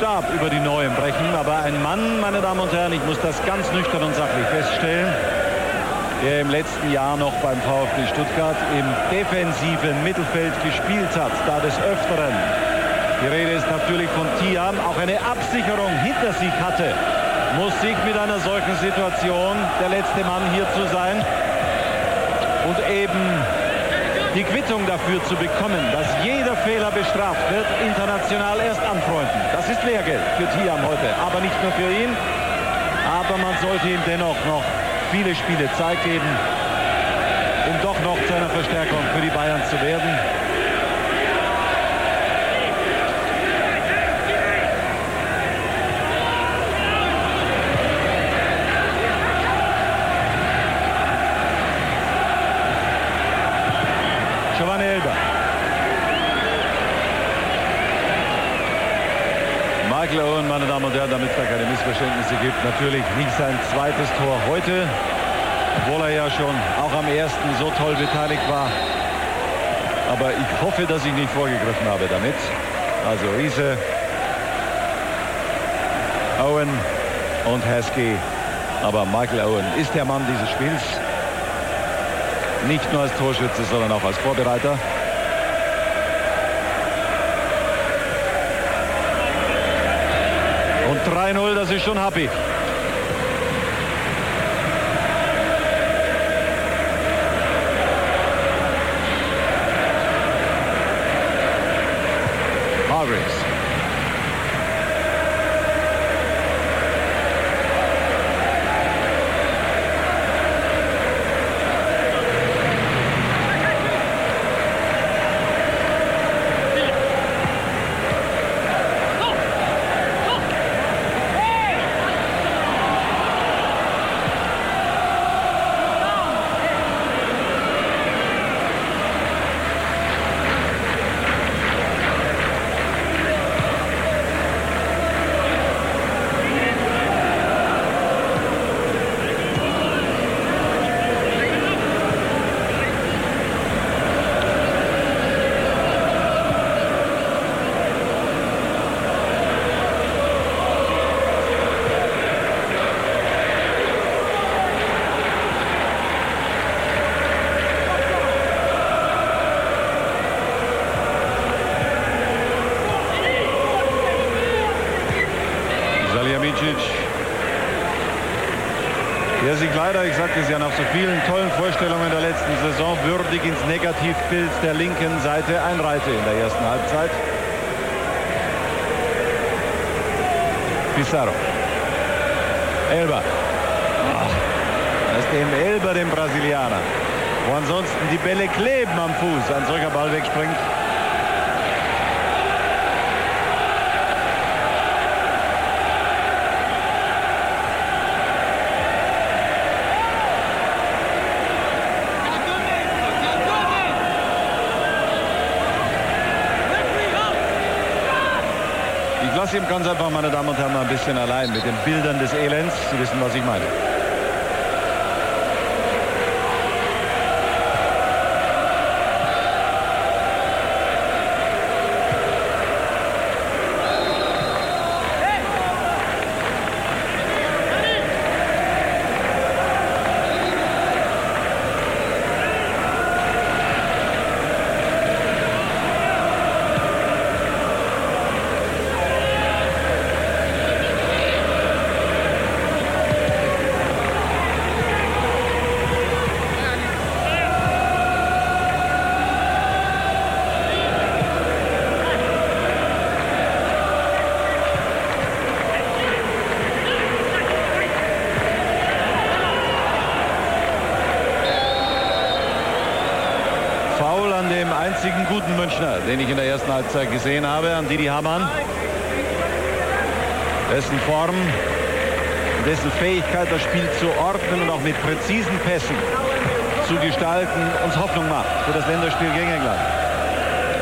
Stab über die Neuen brechen. Aber ein Mann, meine Damen und Herren, ich muss das ganz nüchtern und sachlich feststellen, der im letzten Jahr noch beim VfB Stuttgart im defensiven Mittelfeld gespielt hat, da des Öfteren. Die Rede ist natürlich von Thiam, auch eine Absicherung hinter sich hatte, muss sich mit einer solchen Situation der letzte Mann hier zu sein und eben die Quittung dafür zu bekommen, dass jeder Fehler bestraft wird, international erst anfreunden. Das ist Lehrgeld für Thiam heute, aber nicht nur für ihn. Aber man sollte ihm dennoch noch viele Spiele Zeit geben, um doch noch zu einer Verstärkung für die Bayern zu werden. Giovanni Elber. Michael Owen, meine Damen und Herren, damit es da keine Missverständnisse gibt, natürlich nicht sein zweites Tor heute, obwohl er ja schon auch am ersten so toll beteiligt war. Aber ich hoffe, dass ich nicht vorgegriffen habe damit. Also Riese, Owen und Heskey. Aber Michael Owen ist der Mann dieses Spiels. Nicht nur als Torschütze, sondern auch als Vorbereiter. Und 3-0, das ist schon happy. Hargreaves. Der sich leider, ich sagte es ja, nach so vielen tollen Vorstellungen der letzten Saison würdig ins Negativbild der linken Seite einreihte in der ersten Halbzeit. Pizarro. Elber. Das ist dem Elber, dem Brasilianer. Wo ansonsten die Bälle kleben am Fuß. Ein solcher Ball wegspringt. Ich lasse ihm ganz einfach, meine Damen und Herren, mal ein bisschen allein mit den Bildern des Elends. Sie wissen, was ich meine. Einzigen guten Münchner, den ich in der ersten Halbzeit gesehen habe, an Didi Hamann. Dessen Form, dessen Fähigkeit, das Spiel zu ordnen und auch mit präzisen Pässen zu gestalten, uns Hoffnung macht für das Länderspiel gegen England.